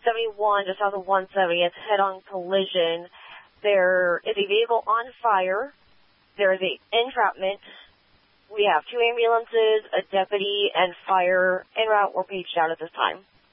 71 just south of 170. It's head-on collision. There is a vehicle on fire. There is a entrapment. We have 2 ambulances, a deputy, and fire en route or paged out at this time.